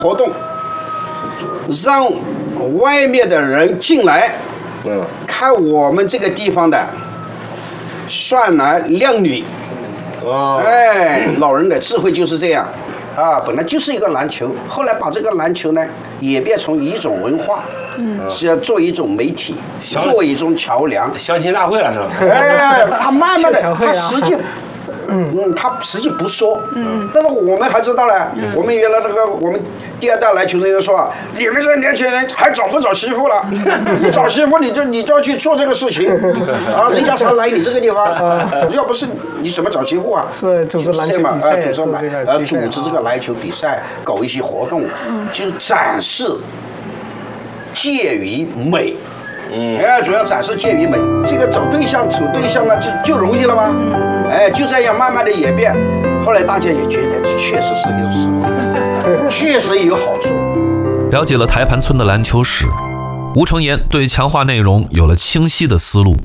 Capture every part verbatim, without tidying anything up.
活动，让外面的人进来，嗯，看我们这个地方的善男靓女。哦，哎，老人的智慧就是这样。啊，本来就是一个篮球，后来把这个篮球呢演变成一种文化，嗯，是要做一种媒体，做一种桥梁。 相亲大会了是吧？ 哎，他慢慢的，他实际，嗯，他实际不说，嗯，但是我们还知道了，嗯、我们原来那个我们第二代篮球人说啊，你们这年轻人还找不找媳妇了？你找媳妇你就你就要去做这个事情，啊，人家才来你这个地方，要不是你怎么找媳妇啊？ 是组织篮球比赛， 组织篮呃组织这个篮球比赛，搞一些活动，就是展示介于美。嗯，哎，主要展示介于美，这个找对象、处对象呢，就就容易了吧？哎，就这样慢慢的演变，后来大家也觉得确实是一种实惠，确实也有好处。 了解了台盘村的篮球史，吴承言对强化内容有了清晰的思路。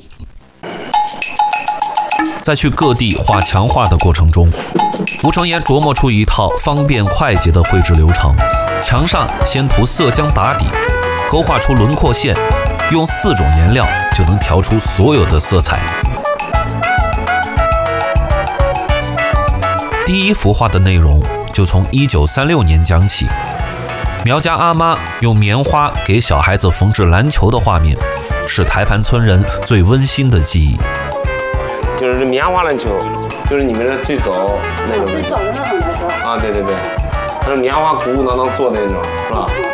在去各地画强化的过程中，吴承言琢磨出一套方便快捷的绘制流程。墙上先涂色浆打底，勾画出轮廓线。用四种颜料就能调出所有的色彩。第一幅画的内容就从一九三六年讲起，苗家阿妈用棉花给小孩子缝制篮球的画面，是台盘村人最温馨的记忆。 就是棉花篮球，就是你们的最早那种。最早的那种篮球。啊，对对对，它是棉花鼓鼓囊囊做的那种，是吧？